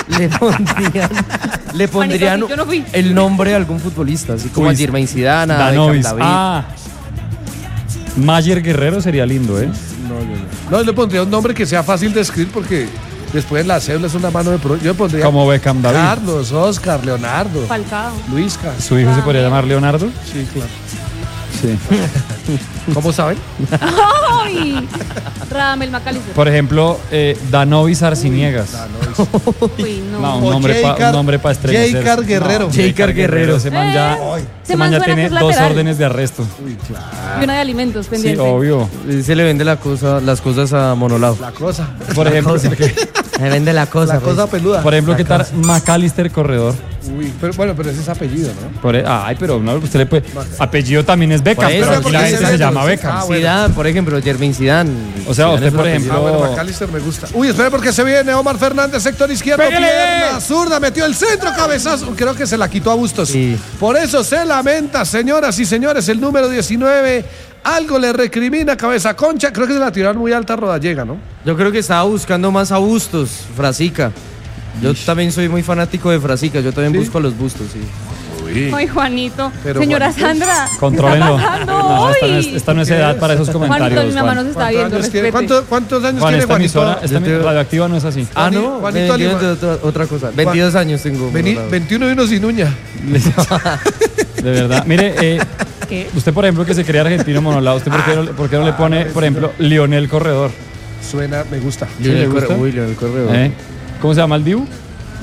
le pondrían yo no fui. el nombre de algún futbolista, así como Uy, a Jermaine Zidane, a Danovis. Beckham David. Mayer Guerrero sería lindo, ¿eh? No, le pondría un nombre que sea fácil de escribir porque después la cédula es una mano de pro. Yo le pondría Como Beckham David. Carlos, Oscar, Leonardo, Falcao. Luisca. ¿Su hijo se podría llamar Leonardo? Sí, claro. Sí. ¿Cómo saben? ¡Ay! Radamel McAllister. Por ejemplo, Danovis Arciniegas. Uy, no. No, O un nombre para estremecerse. J.Car Guerrero. No, J.Car Guerrero. Ese man ya, Ese ese man man ya suena que tiene es 2 lateral. órdenes de arresto. Y una de alimentos Sí, pendiente. obvio. Se le vende las cosas a Monolao. La cosa. Por ejemplo, Se vende la cosa. La cosa peluda. por ejemplo, ¿qué tal McAllister Corredor? Uy, pero, bueno, pero ese es apellido, ¿no? Ay, pero no, usted le puede. Apellido también es Beckham, Por eso, pero aquí porque la ese gente es se de llama los- Beckham. Ah, bueno. Zidane, por ejemplo, Jermaine Zidane. O sea, Zidane usted, es un por apellido. ejemplo, Bueno, McAllister me gusta. Uy, espera porque se viene Omar Fernández, sector izquierdo, ¡Pégale! pierna zurda, metió el centro, cabezazo. Creo que se la quitó a Bustos. Sí. Por eso se lamenta, señoras y señores, el número 19. Algo le recrimina cabeza concha. Creo que se la tiraron muy alta a Rodallega, ¿no? Yo creo que estaba buscando más a Bustos, Frasica. Yo también soy muy fanático de Frasica. Yo también busco a los Bustos, sí. Ay, Juanito. Pero, Señora Juanito, Sandra. Contrólenlo. ¿Qué está pasando No, hoy? esta no es edad para esos Juanito, comentarios. mi mamá nos Juan, está viendo. Respete. ¿Cuántos años Juan, tiene esta Juanito? emisora, esta radioactiva no es así. Ah, no, Juanito me vendieron Lima. de otra cosa. 22 años tengo. Monolao. 21 y uno sin uña. De verdad. Mire, ¿Qué? usted, por ejemplo, que se cree argentino Monolao, ¿usted por qué no le pone, por ejemplo, Lionel Corredor? Suena, me gusta. ¿Sí le gusta? Uy, Leonel Corredor. ¿Cómo se llama el Dibu?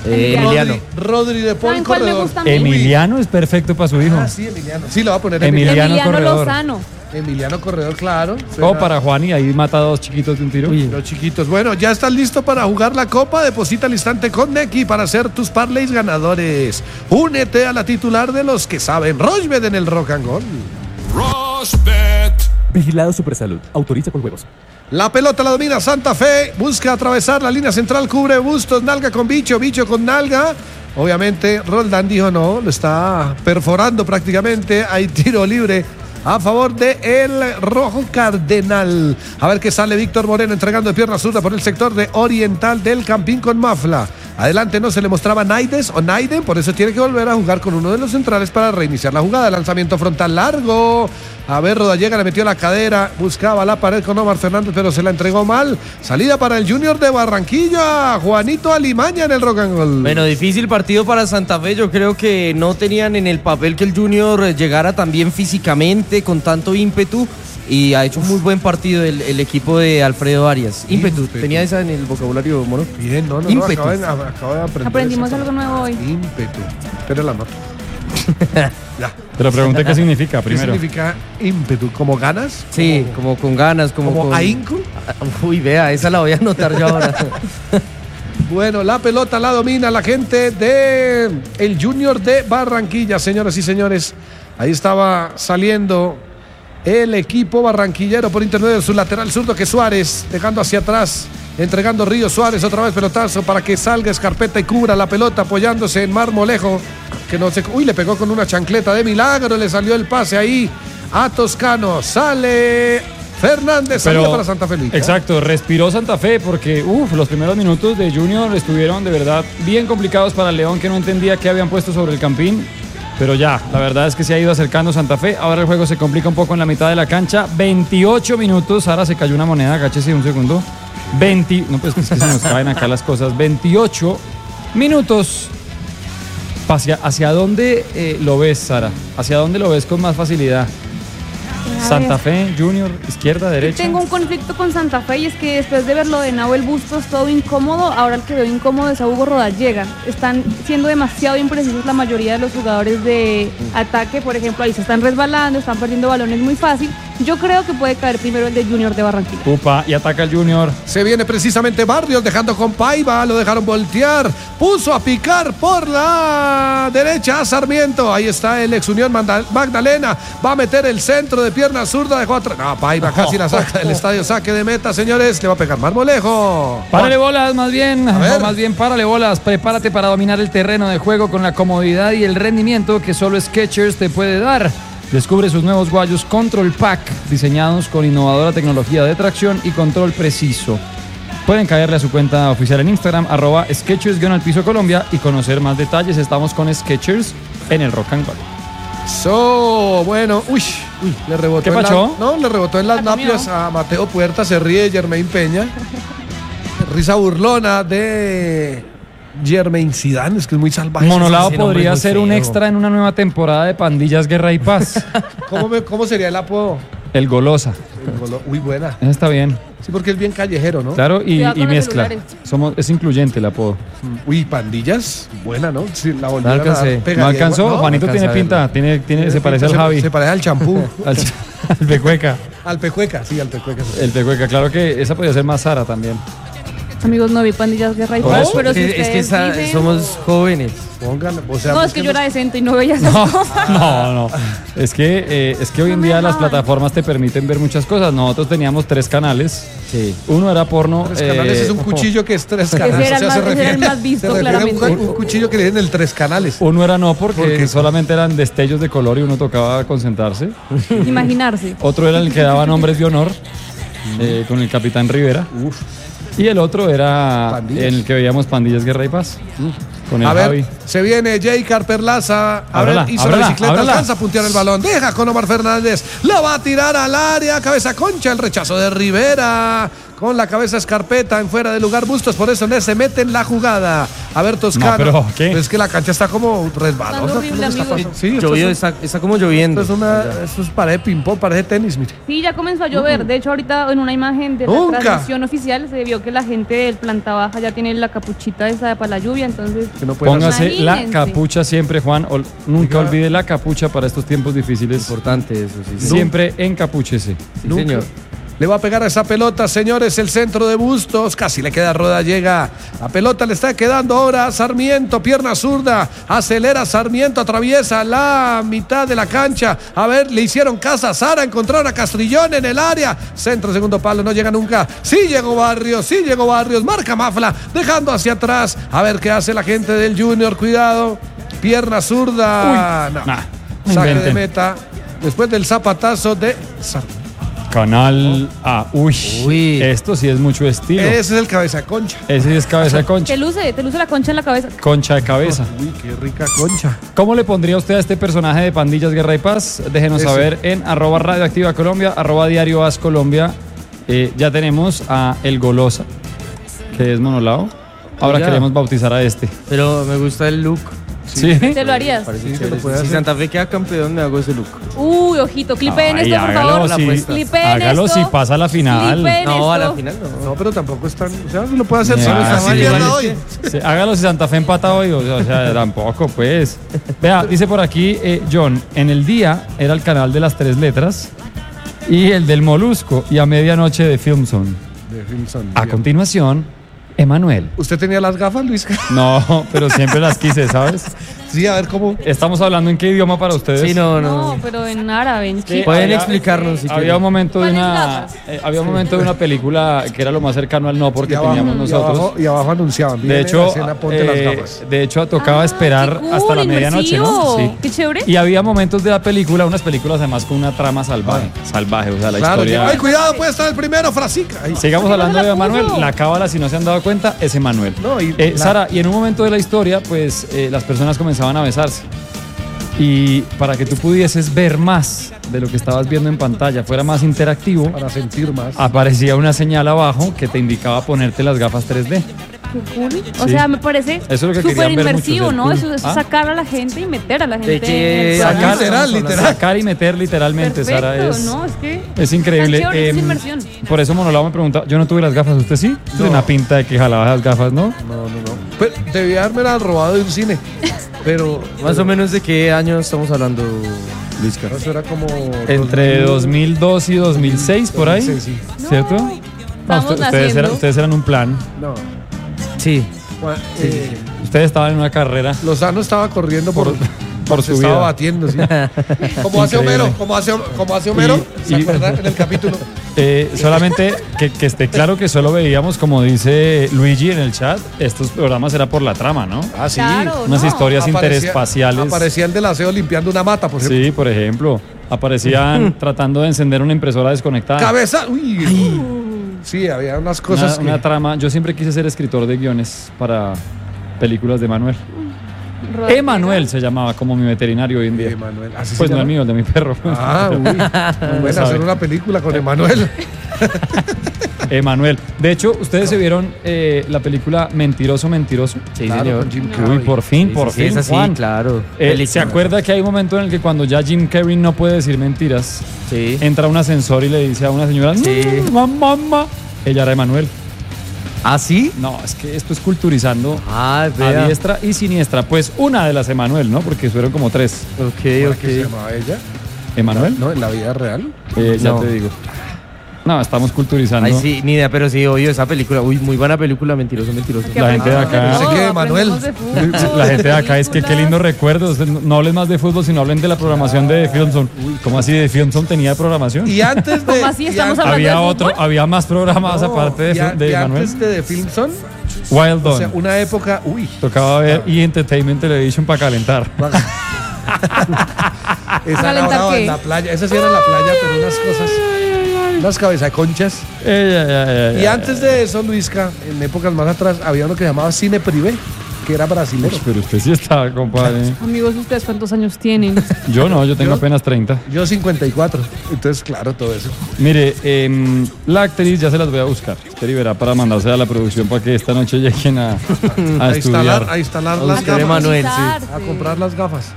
Emiliano. Rodri de Paul, ¿Saben cuál me corredor. gusta a mí? Emiliano es perfecto para su hijo. Ah, sí, Emiliano. Sí, lo va a poner Emiliano corredor. Lozano. Emiliano Corredor, claro. O para Juan y ahí mata a 2 chiquitos de un tiro. Los chiquitos. Bueno, ya estás listo para jugar la copa. Deposita al instante con Nequi para hacer tus parlays ganadores. Únete a la titular de los que saben. Rochbet en el Rock and Roll. Vigilado Supersalud. Autoriza con juegos. La pelota la domina Santa Fe. Busca atravesar la línea central. Cubre Bustos. Nalga con Bicho. Bicho con Nalga. Obviamente, Roldán dijo no. Lo está perforando prácticamente. Hay tiro libre a favor de el Rojo Cardenal. A ver qué sale Víctor Moreno entregando de pierna zurda por el sector de oriental del Campín con Mafla. Adelante no se le mostraba Naides o Naiden, por eso tiene que volver a jugar con uno de los centrales para reiniciar la jugada. Lanzamiento frontal largo. A ver, Rodallega le metió la cadera, buscaba la pared con Omar Fernández, pero se la entregó mal. Salida para el Junior de Barranquilla, Juanito Alimaña en el Rock and Roll. Bueno, difícil partido para Santa Fe. Yo creo que no tenían en el papel que el Junior llegara tan bien físicamente, con tanto ímpetu. Y ha hecho un muy buen partido el equipo de Alfredo Arias. Ímpetu. ¿Tenía esa en el vocabulario, Moro? Bien, no, ímpetu. Acabo de aprender. Aprendimos algo nuevo hoy. Ímpetu. Pero la nota. Ya. Te lo pregunté qué significa ¿Qué primero. significa ímpetu? ¿Como ganas? Sí, como con ganas, como ¿Como con... ahínco? Uy, vea, esa la voy a anotar yo ahora. Bueno, la pelota la domina la gente de el Junior de Barranquilla, señoras y señores. Ahí estaba saliendo el equipo barranquillero por intermedio de su lateral zurdo, que Suárez, dejando hacia atrás, entregando Río Suárez, otra vez pelotazo para que salga Escarpeta y cubra la pelota apoyándose en Marmolejo, que no se... Uy, le pegó con una chancleta de milagro, le salió el pase ahí a Toscano, sale Fernández, salida para Santa Fe. Exacto, respiró Santa Fe porque los primeros minutos de Junior estuvieron de verdad bien complicados para el León, que no entendía qué habían puesto sobre el Campín. Pero ya, la verdad es que se ha ido acercando Santa Fe. Ahora el juego se complica un poco en la mitad de la cancha. 28 minutos. Ahora se cayó una moneda. Agáchese un segundo. No, pues es que se nos caen acá las cosas. 28 minutos. ¿Hacia dónde lo ves, Sara? ¿Hacia dónde lo ves con más facilidad? Santa Fe, Junior, izquierda, derecha. Tengo un conflicto con Santa Fe y es que después de verlo de Nahuel Bustos todo incómodo, ahora el que veo incómodo es a Hugo Rodallega. Están siendo demasiado imprecisos la mayoría de los jugadores de ataque, por ejemplo, ahí se están resbalando, están perdiendo balones muy fácil. Yo creo que puede caer primero el de Junior de Barranquilla. Upa, y ataca el Junior. Se viene precisamente Barrios dejando con Paiva, lo dejaron voltear, puso a picar por la derecha a Sarmiento. Ahí está el ex Unión Magdalena, va a meter el centro de pierna zurda, dejó atrás. No, Paiva casi la saca del estadio, saque de meta, señores, le va a pegar Marmolejo. Párale bolas, más bien, párale bolas. Prepárate para dominar el terreno de juego con la comodidad y el rendimiento que solo Skechers te puede dar. Descubre sus nuevos guayos Control Pack, diseñados con innovadora tecnología de tracción y control preciso. Pueden caerle a su cuenta oficial en Instagram, @Skechers_Piso Colombia, y conocer más detalles. Estamos con Skechers en el Rock and Roll. Bueno, le rebotó. ¿Qué pasó? Le rebotó en las napias a Mateo Puerta, se ríe Germain Peña. Risa burlona de Germain Zidane, es que es muy salvaje. Monolao podría ser un extra en una nueva temporada de Pandillas, Guerra y Paz. ¿Cómo sería el apodo? El Golosa. Uy, buena. Esa está bien. Sí, porque es bien callejero, ¿no? Claro, y mezcla. celulares. Es incluyente el apodo. Uy, Pandillas, buena, ¿no? Sí, la No alcanzó. No, Juanito tiene pinta, se parece al Javi. Se parece al champú. al Pecueca. Al Pecueca, sí, al Pecueca. El Pecueca, claro que esa podría ser más Sara también. Amigos, no vi Pandillas, Guerra y Paz, pero si es que ustedes somos jóvenes. Pónganlo, o sea, no, es que yo era decente y no veía esas cosas. No. Es que hoy en día las plataformas te permiten ver muchas cosas. Nosotros teníamos 3 canales. Sí. Uno era porno. 3 canales es un cuchillo que es 3 canales. Ese era el más visto, claramente. Un cuchillo que le den el 3 canales. Uno era porque solamente eran destellos de color y uno tocaba concentrarse. Imaginarse. Otro era el que daba nombres de honor, con el Capitán Rivera. Y el otro era Pandillas. en el que veíamos Pandillas, Guerra y Paz. Con el A ver, Javi. se viene Jay Carperlaza. Hizo la bicicleta, alcanza a puntear el balón. Deja con Omar Fernández. La va a tirar al área. Cabeza concha, el rechazo de Rivera. con la cabeza escarpeta en fuera de lugar Bustos, por eso se mete en la jugada. A ver, Toscano. No, pero, ¿qué? Es que la cancha está como resbalosa. Está horrible, ¿Cómo está amigo. pasando? Sí, Llovió, esto está como lloviendo. esto es pared de ping-pong, pared de tenis, mire. Sí, ya comenzó a llover. De hecho, ahorita en una imagen de la Nunca. transmisión oficial se vio que la gente del planta baja ya tiene la capuchita esa para la lluvia, entonces... Que no pueden hacer. Póngase la Imagínense. capucha siempre, Juan. Nunca Oiga. olvide la capucha para estos tiempos difíciles. Importante eso, sí. Siempre encapúchese. Sí, Nunca. señor. Le va a pegar a esa pelota, señores, el centro de Bustos, casi le queda Roda, llega. La pelota le está quedando ahora a Sarmiento, pierna zurda, acelera Sarmiento, atraviesa la mitad de la cancha. A ver, le hicieron casa a Sara, encontraron a Castrillón en el área. Centro, segundo palo, no llega nunca. Sí llegó Barrios, marca Mafla, dejando hacia atrás. A ver qué hace la gente del Junior, cuidado. Pierna zurda. Uy, no. nah, no Saque de inventen. meta. Después del zapatazo de Sarmiento. Canal A. Uy, esto sí es mucho estilo. Ese es el cabeza concha. Ese sí es cabeza de concha. Te luce la concha en la cabeza. Concha de cabeza. Uy, qué rica concha. ¿Cómo le pondría usted a este personaje de Pandillas Guerra y Paz? Déjenos Ese. saber en @radioactiva Colombia, @diario As Colombia. Ya tenemos a El Golosa, que es monolao. Ahora Ya. queremos bautizar a este. Pero me gusta el look. ¿Sí? ¿Te lo harías? Parece Sí, chévere. lo puede Si hacer. Santa Fe queda campeón, me hago ese look. Uy, ojito, clipeen Ay, esto, por hágalo favor. la si- apuesta. Clipeen hágalo esto. si pasa a la final. Clipeen No, a la esto. final no. No, pero tampoco es tan. O sea, lo puede hacer Ya, solo. Está sí, mal vale. hoy. Sí, hágalo si Santa Fe empata hoy. O sea, tampoco, pues. Vea, dice por aquí John, en el día era el canal de las 3 letras y el del Molusco y a medianoche de Filmson. De Filmson, A bien. continuación, Emanuel. ¿Usted tenía las gafas, Luis? No, pero siempre las quise, ¿sabes? Sí, a ver cómo. Estamos hablando en qué idioma para ustedes. Sí, no. No, pero en árabe, en chino. Pueden Había- explicarnos si Había quieren. un momento de ¿Cuáles una gafas? había un momento de una película que era lo más cercano al no porque Y abajo, teníamos y nosotros. abajo, y abajo anunciaban. De viene hecho, la escena, ponte las gafas. de hecho tocaba esperar qué hasta la cool, medianoche, ¿no? inmersivo. Qué chévere. Y había momentos de la película, unas películas además con una trama salvaje, o sea, la Claro, historia. ay, cuidado, puede estar el primero, Frasica. Ay, Sigamos ¿Por qué no hablando se la de Manuel, puso? la cábala, si no se han dado cuenta, es Emanuel. No, y Sara, y en un momento de la historia, pues las personas comenzaban a besarse. Y para que tú pudieses ver más de lo que estabas viendo en pantalla, fuera más interactivo, para sentir más. aparecía una señal abajo que te indicaba ponerte las gafas 3D. Qué cool. O Sí. sea, me parece Eso es lo que súper querían ver inmersivo, muchos, el ¿no? cool. Eso es ¿Ah? sacar a la gente y meter a la gente. que en el sacar- programa. literal. Sacar y meter literalmente, Perfecto, Sara, es, ¿no? Es que es increíble. Está chévere, es inmersión. Por eso Monolao me pregunta, yo no tuve las gafas, ¿usted sí? Tiene una pinta de que jalaba las gafas, ¿no? No. Pues, debía haberme las robado de un cine. Pero. Más o menos de qué año estamos hablando, Luis Carlos. Eso era como. Entre 2002 y 2006, por ahí, 2006, sí. ¿cierto? No, Estamos naciendo. ustedes eran un plan, No. Sí. Bueno, ustedes estaban en una carrera Lozano estaba corriendo por su se estaba vida. batiendo, sí. Como hace Increíble. Homero, como hace Homero, ¿se y- acuerdan en el capítulo? Solamente que esté claro que solo veíamos, como dice Luigi en el chat, estos programas era por la trama, ¿no? Ah, sí. Claro, Unas no. historias interespaciales. Aparecía el del aseo limpiando una mata, por ejemplo. Sí, por ejemplo, aparecían tratando de encender una impresora desconectada. Cabeza. Uy. Sí, había unas cosas Una que. trama. Yo siempre quise ser escritor de guiones para películas de Manuel. Rodríguez. Emanuel se llamaba como mi veterinario hoy en día. Emanuel. Así se Pues no llama. el mío, el de mi perro. Ah, uy. Bueno, sabe. hacer una película con Emanuel. Emanuel. De hecho, ustedes se vieron la película Mentiroso, Mentiroso. Sí, Claro, señor. con Jim Uy, Carrey. por fin, Sí, por sí, fin. es así, Juan. claro. ¿Se Película. acuerda que hay un momento en el que cuando ya Jim Carrey no puede decir mentiras, Sí. entra a un ascensor y le dice a una señora, Sí. mamá? Ella era Emanuel. ¿Ah, sí? No, es que esto es culturizando Ah, a vea. diestra y siniestra. Pues una de las Emanuel, ¿no? Porque fueron como 3. Ok, ¿Cómo era que se ok. llamaba ella? ¿Emanuel? No, en la vida real. Ya No. te digo. No, estamos culturizando. Ay, sí, ni idea, pero sí, oye, esa película, uy, muy buena película, Mentiroso, Mentiroso. Que La gente de aprendemos acá- todo, Pensé que Manuel. aprendemos de fútbol, La gente de acá es que qué películas. lindos recuerdos. No hablen más de fútbol, sino hablen de la programación de Filmson. ¿Cómo así de Filmson tenía programación? Y antes de. ¿Cómo así? y Estamos an- hablando Había de otro, fútbol? había más programas no, aparte y de, an- de y Manuel. antes de Filmson, Wild o sea, Dawn. una época. Uy. Tocaba ver y Entertainment Television para calentar. Esa ¿Calentar era brava qué? en la playa. Esa sí era en la playa, pero unas cosas. Unas cabezaconchas. Y antes de eso, Luisca, en épocas más atrás, había uno que se llamaba Cine Privé. que era brasilero. Pero usted sí está, compadre. Amigos, ¿ustedes cuántos años tienen? Yo no, yo tengo apenas 30. Yo 54. Entonces, claro, todo eso. Mire, la actriz ya se las voy a buscar. Espera y verá para mandarse a la producción para que esta noche lleguen a estudiar. A instalar A las buscar a gafas. Manuel, sí. A comprar las gafas.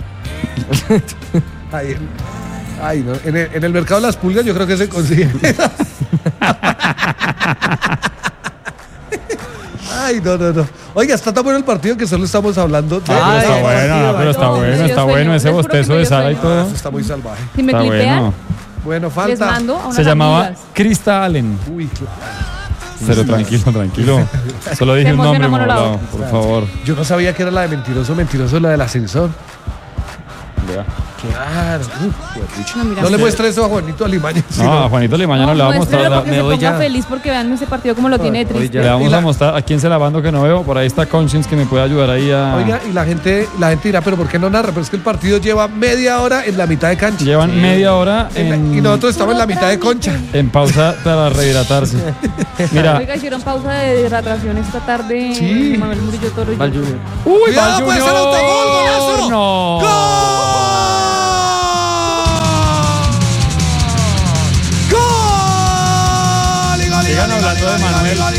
Ay, no. En el mercado de las pulgas yo creo que se consigue. Ay, no. Oiga, está tan bueno el partido que solo estamos hablando de... Está bueno, pero está bueno, está bueno ese Les juro que bostezo me de dio Sara y sueño. todo. Eso está muy salvaje. Si me Está clipean, bueno. Bueno, les falta... mando a unas Se llamaba amigas. Krista Allen. Uy, claro. Pero tranquilo. Solo dije Se un nombre, emociona Monolao. Monolao, por favor. Yo no sabía que era la de mentiroso, la del ascensor. Vea. Claro. No, mira. No le muestre eso a Juanito Alimaña. No, a Juanito Limaña no le vamos a muéstrelo mostrar. porque me se voy ponga ya. feliz porque vean ese partido como lo tiene voy triste. ya. Le vamos Y la- a mostrar a quién se la mando que no veo. Por ahí está Conscience que me puede ayudar ahí a. Oiga, y la gente dirá, pero ¿por qué no narra? Pero es que el partido lleva media hora en la mitad de cancha. Llevan media hora Y nosotros estamos en la mitad de concha. en pausa para rehidratarse. Mira. Oiga, hicieron pausa de hidratación esta tarde. Sí. Manuel Murillo Toro y Val yo. Junior. ¡Uy, ¡Cuidado, Val puede ser Junior! autogol, golazo! ¡No! ¡Gol! ¡Gol! Sigan hablando de Manuel.